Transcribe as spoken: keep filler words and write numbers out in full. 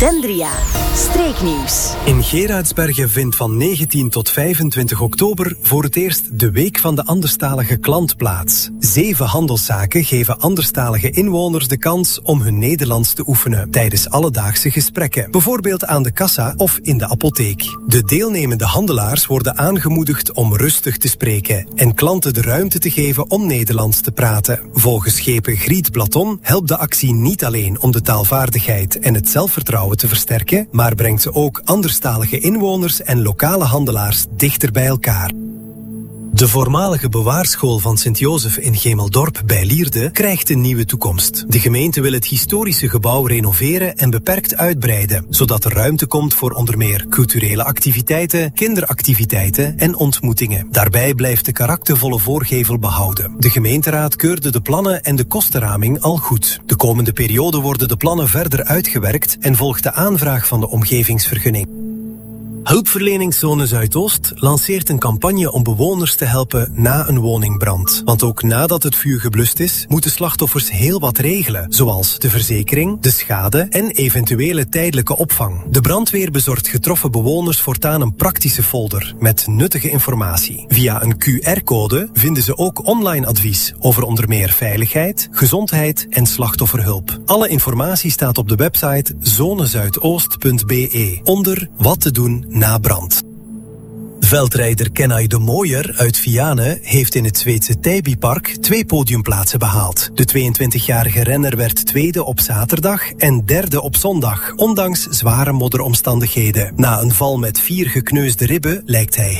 Dendria, streeknieuws. In Gerardsbergen vindt van negentien tot vijfentwintig oktober voor het eerst de Week van de Anderstalige Klant plaats. Zeven handelszaken geven anderstalige inwoners de kans om hun Nederlands te oefenen tijdens alledaagse gesprekken, bijvoorbeeld aan de kassa of in de apotheek. De deelnemende handelaars worden aangemoedigd om rustig te spreken en klanten de ruimte te geven om Nederlands te praten. Volgens schepen Griet Platon helpt de actie niet alleen om de taalvaardigheid en het zelfvertrouwen te versterken, maar brengt ze ook anderstalige inwoners en lokale handelaars dichter bij elkaar. De voormalige bewaarschool van Sint-Jozef in Gemeldorp bij Lierde krijgt een nieuwe toekomst. De gemeente wil het historische gebouw renoveren en beperkt uitbreiden, zodat er ruimte komt voor onder meer culturele activiteiten, kinderactiviteiten en ontmoetingen. Daarbij blijft de karaktervolle voorgevel behouden. De gemeenteraad keurde de plannen en de kostenraming al goed. De komende periode worden de plannen verder uitgewerkt en volgt de aanvraag van de omgevingsvergunning. Hulpverleningszone Zuidoost lanceert een campagne om bewoners te helpen na een woningbrand. Want ook nadat het vuur geblust is, moeten slachtoffers heel wat regelen, zoals de verzekering, de schade en eventuele tijdelijke opvang. De brandweer bezorgt getroffen bewoners voortaan een praktische folder met nuttige informatie. Via een Q R-code vinden ze ook online advies over onder meer veiligheid, gezondheid en slachtofferhulp. Alle informatie staat op de website zonezuidoost punt b e onder wat te doen na brand. Veldrijder Kenai de Mooier uit Vianen heeft in het Zweedse Täbypark twee podiumplaatsen behaald. De tweeëntwintigjarige renner werd tweede op zaterdag en derde op zondag, ondanks zware modderomstandigheden. Na een val met vier gekneusde ribben lijkt hij